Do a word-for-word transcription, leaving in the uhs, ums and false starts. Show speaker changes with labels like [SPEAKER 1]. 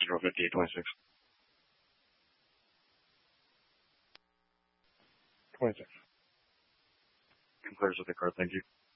[SPEAKER 1] zero fifty-eight twenty-six. twenty-six. Concurs with the card. Thank you.